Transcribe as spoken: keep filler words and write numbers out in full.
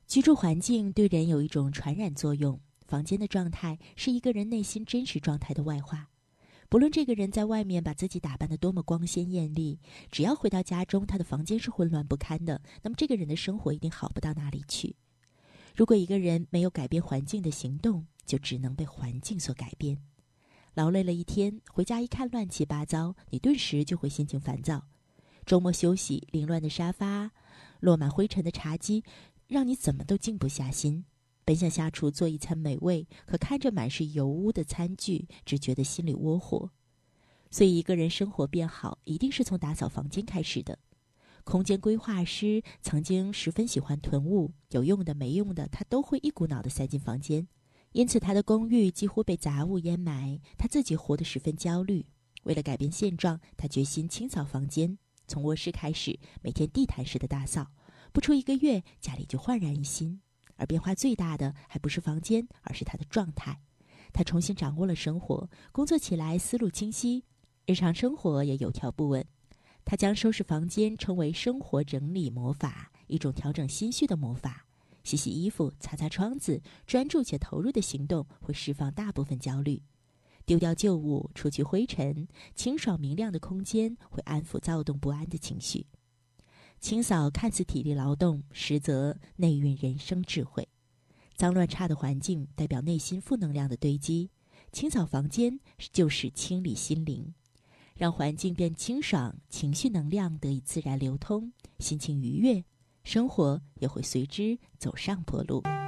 居住环境对人有一种传染作用，房间的状态是一个人内心真实状态的外化。不论这个人在外面把自己打扮得多么光鲜艳丽，只要回到家中他的房间是混乱不堪的，那么这个人的生活一定好不到哪里去。如果一个人没有改变环境的行动，就只能被环境所改变。劳累了一天，回家一看乱七八糟，你顿时就会心情烦躁。周末休息，凌乱的沙发，落满灰尘的茶几，让你怎么都静不下心。本想下厨做一餐美味，可看着满是油污的餐具，只觉得心里窝火。所以一个人生活变好，一定是从打扫房间开始的。空间规划师曾经十分喜欢囤物，有用的没用的他都会一股脑地塞进房间，因此他的公寓几乎被杂物淹埋，他自己活得十分焦虑。为了改变现状，他决心清扫房间，从卧室开始，每天地毯式的大扫，不出一个月，家里就焕然一新。而变化最大的还不是房间，而是他的状态。他重新掌握了生活，工作起来思路清晰，日常生活也有条不紊。他将收拾房间称为生活整理魔法，一种调整心绪的魔法。洗洗衣服，擦擦窗子，专注且投入的行动会释放大部分焦虑。丢掉旧物，除去灰尘，清爽明亮的空间会安抚躁动不安的情绪。清扫看似体力劳动，实则内蕴人生智慧。脏乱差的环境代表内心负能量的堆积，清扫房间就是清理心灵，让环境变清爽，情绪能量得以自然流通，心情愉悦，生活也会随之走上坡路。